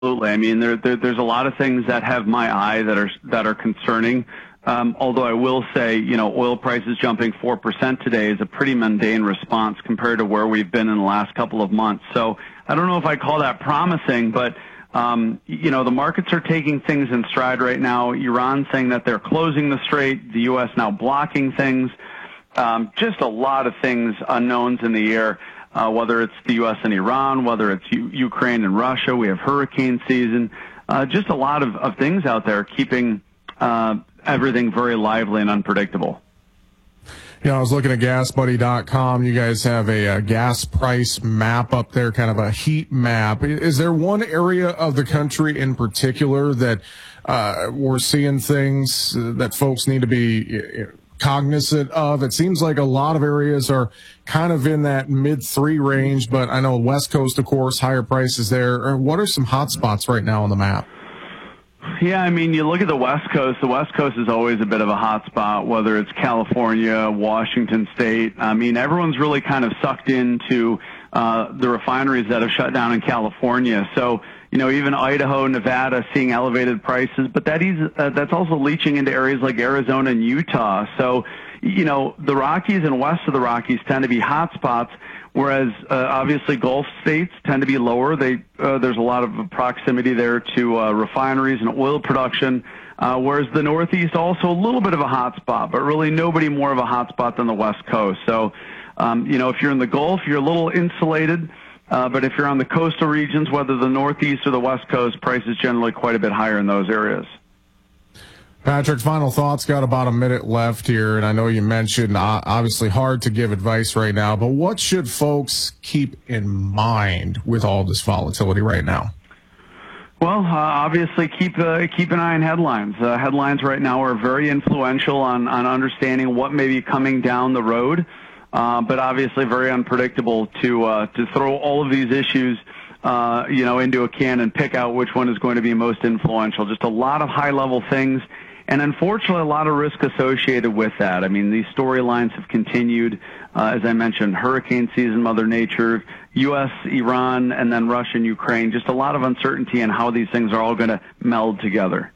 Absolutely. I mean, there's a lot of things that have my eye that are concerning. Although I will say, oil prices jumping 4% today is a pretty mundane response compared to where we've been in the last couple of months. So I don't know if I call that promising, but the markets are taking things in stride right now. Iran saying that they're closing the strait, the U.S. now blocking things. Just a lot of things, unknowns in the air. Whether it's the U.S. and Iran, whether it's Ukraine and Russia, we have hurricane season, just a lot of things out there keeping everything very lively and unpredictable. I was looking at GasBuddy.com. You guys have a gas price map up there, kind of a heat map. Is there one area of the country in particular that we're seeing things that folks need to be cognizant of? It seems like a lot of areas are kind of in that mid-3 range, but I know West Coast, of course, higher prices there. What are some hot spots right now on the map? Yeah, I mean, you look at the West Coast. The West Coast is always a bit of a hot spot, whether it's California, Washington State. I mean, everyone's really kind of sucked into the refineries that have shut down in California. So, even Idaho, Nevada seeing elevated prices, but that's also leaching into areas like Arizona and Utah. So, the Rockies and west of the Rockies tend to be hot spots, whereas obviously Gulf states tend to be lower. There's a lot of proximity there to refineries and oil production, whereas the Northeast also a little bit of a hot spot, but really nobody more of a hot spot than the West Coast. So, if you're in the Gulf, you're a little insulated. But if you're on the coastal regions, whether the Northeast or the West Coast, price is generally quite a bit higher in those areas. Patrick, final thoughts. Got about a minute left here, and I know you mentioned obviously hard to give advice right now, but what should folks keep in mind with all this volatility right now? Well, obviously keep an eye on headlines. Headlines right now are very influential on understanding what may be coming down the road. But obviously very unpredictable to throw all of these issues, into a can and pick out which one is going to be most influential. Just a lot of high-level things, and unfortunately a lot of risk associated with that. I mean, these storylines have continued, as I mentioned, hurricane season, Mother Nature, U.S., Iran, and then Russia and Ukraine. Just a lot of uncertainty in how these things are all going to meld together.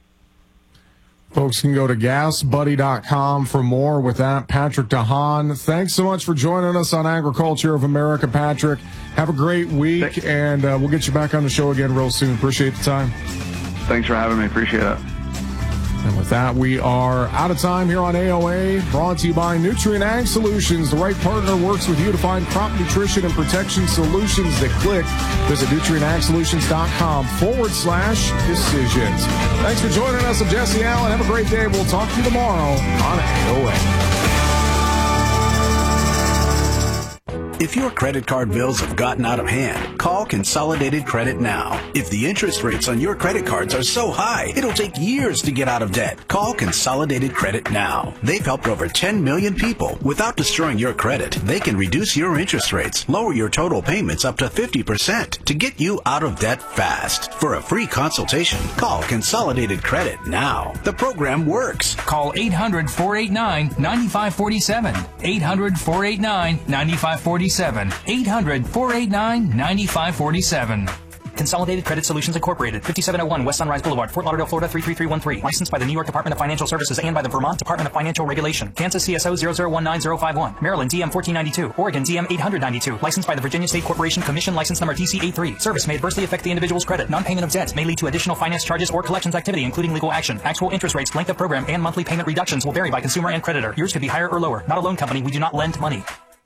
Folks can go to GasBuddy.com for more. With that, Patrick De Haan, thanks so much for joining us on Agriculture of America, Patrick. Have a great week, and we'll get you back on the show again real soon. Appreciate the time. Thanks for having me. Appreciate it. And with that, we are out of time here on AOA, brought to you by Nutrient Ag Solutions. The right partner works with you to find crop nutrition and protection solutions that click. Visit nutrientagsolutions.com/decisions. Thanks for joining us. I'm Jesse Allen. Have a great day. We'll talk to you tomorrow on AOA. If your credit card bills have gotten out of hand, call Consolidated Credit now. If the interest rates on your credit cards are so high, it'll take years to get out of debt. Call Consolidated Credit now. They've helped over 10 million people. Without destroying your credit, they can reduce your interest rates, lower your total payments up to 50% to get you out of debt fast. For a free consultation, call Consolidated Credit now. The program works. Call 800-489-9547. 800-489-9547. 800-489-9547. Consolidated Credit Solutions Incorporated, 5701 West Sunrise Boulevard, Fort Lauderdale, Florida 33313. Licensed by the New York Department of Financial Services and by the Vermont Department of Financial Regulation. Kansas CSO 0019051. Maryland DM 1492. Oregon DM 892. Licensed by the Virginia State Corporation Commission, license number DC83. Service may adversely affect the individual's credit. Non-payment of debts may lead to additional finance charges or collections activity, including legal action. Actual interest rates, length of program, and monthly payment reductions will vary by consumer and creditor. Yours could be higher or lower. Not a loan company. We do not lend money.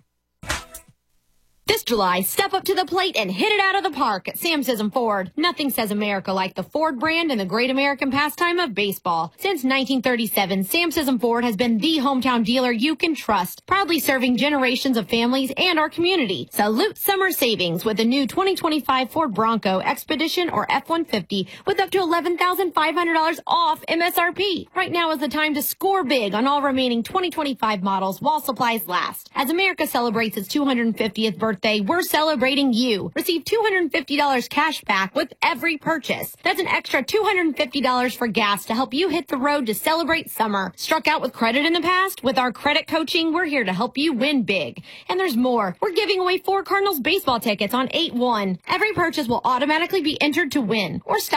This July, step up to the plate and hit it out of the park at Sam Sism Ford. Nothing says America like the Ford brand and the great American pastime of baseball. Since 1937, Sam Sism Ford has been the hometown dealer you can trust, proudly serving generations of families and our community. Salute summer savings with the new 2025 Ford Bronco Expedition or F-150 with up to $11,500 off MSRP. Right now is the time to score big on all remaining 2025 models while supplies last. As America celebrates its 250th birthday, Day, we're celebrating you. Receive $250 cash back with every purchase. That's an extra $250 for gas to help you hit the road to celebrate summer. Struck out with credit in the past? With our credit coaching, we're here to help you win big. And there's more. We're giving away 4 Cardinals baseball tickets on 8/1. Every purchase will automatically be entered to win or stop